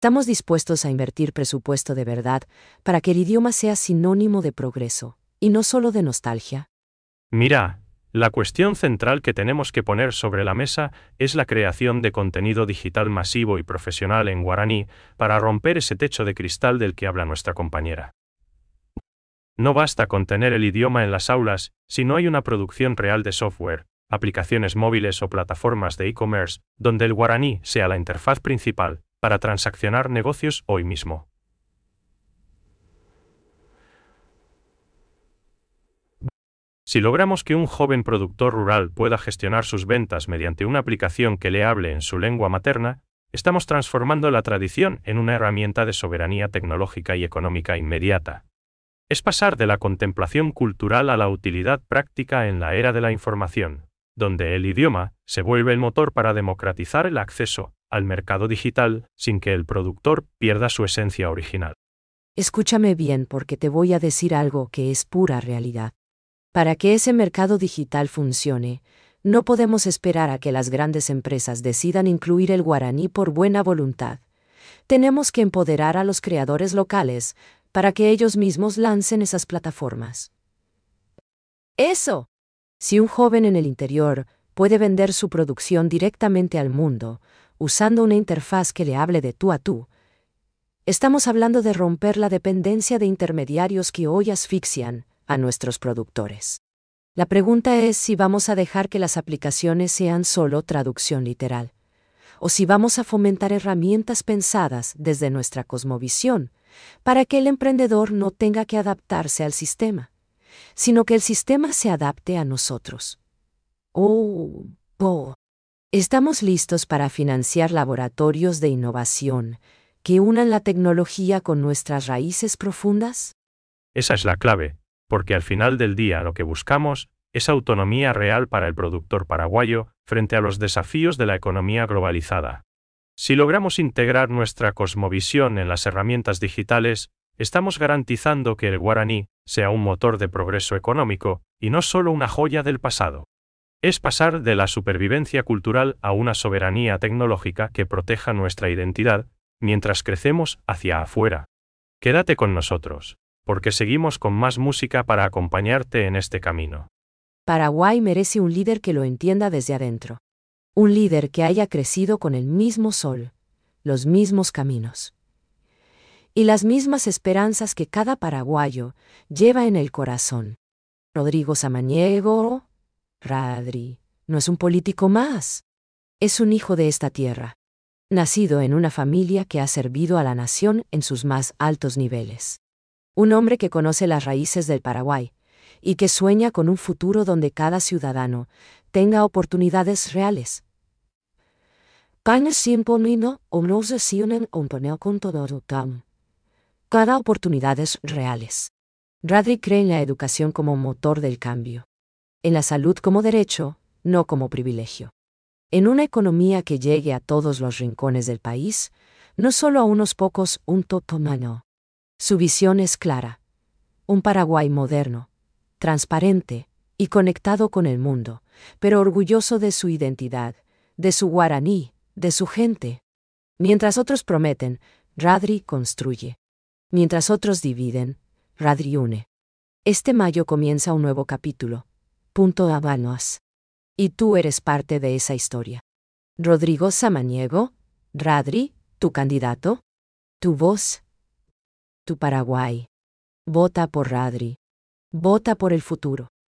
Estamos dispuestos a invertir presupuesto de verdad para que el idioma sea sinónimo de progreso, y no solo de nostalgia. Mira, la cuestión central que tenemos que poner sobre la mesa es la creación de contenido digital masivo y profesional en guaraní para romper ese techo de cristal del que habla nuestra compañera. No basta con tener el idioma en las aulas si no hay una producción real de software, aplicaciones móviles o plataformas de e-commerce donde el guaraní sea la interfaz principal para transaccionar negocios hoy mismo. Si logramos que un joven productor rural pueda gestionar sus ventas mediante una aplicación que le hable en su lengua materna, estamos transformando la tradición en una herramienta de soberanía tecnológica y económica inmediata. Es pasar de la contemplación cultural a la utilidad práctica en la era de la información, donde el idioma se vuelve el motor para democratizar el acceso al mercado digital sin que el productor pierda su esencia original. Escúchame bien porque te voy a decir algo que es pura realidad. Para que ese mercado digital funcione, no podemos esperar a que las grandes empresas decidan incluir el guaraní por buena voluntad. Tenemos que empoderar a los creadores locales para que ellos mismos lancen esas plataformas. ¡Eso! Si un joven en el interior puede vender su producción directamente al mundo, usando una interfaz que le hable de tú a tú, estamos hablando de romper la dependencia de intermediarios que hoy asfixian a nuestros productores. La pregunta es si vamos a dejar que las aplicaciones sean solo traducción literal, o si vamos a fomentar herramientas pensadas desde nuestra cosmovisión, para que el emprendedor no tenga que adaptarse al sistema, sino que el sistema se adapte a nosotros. ¿Estamos listos para financiar laboratorios de innovación que unan la tecnología con nuestras raíces profundas? Esa es la clave, porque al final del día lo que buscamos es autonomía real para el productor paraguayo frente a los desafíos de la economía globalizada. Si logramos integrar nuestra cosmovisión en las herramientas digitales, estamos garantizando que el guaraní sea un motor de progreso económico y no solo una joya del pasado. Es pasar de la supervivencia cultural a una soberanía tecnológica que proteja nuestra identidad mientras crecemos hacia afuera. Quédate con nosotros, porque seguimos con más música para acompañarte en este camino. Paraguay merece un líder que lo entienda desde adentro. Un líder que haya crecido con el mismo sol, los mismos caminos y las mismas esperanzas que cada paraguayo lleva en el corazón. Rodrigo Samaniego, Radri, no es un político más. Es un hijo de esta tierra, nacido en una familia que ha servido a la nación en sus más altos niveles. Un hombre que conoce las raíces del Paraguay y que sueña con un futuro donde cada ciudadano tenga oportunidades reales. Cada oportunidades reales. Radri cree en la educación como motor del cambio. En la salud como derecho, no como privilegio. En una economía que llegue a todos los rincones del país, no solo a unos pocos, un totomano. Su visión es clara. Un Paraguay moderno, transparente y conectado con el mundo, pero orgulloso de su identidad, de su guaraní, de su gente. Mientras otros prometen, Radri construye. Mientras otros dividen, Radri une. Este mayo comienza un nuevo capítulo. Habanos. Y tú eres parte de esa historia. Rodrigo Samaniego, Radri, tu candidato, tu voz, tu Paraguay. Vota por Radri. Vota por el futuro.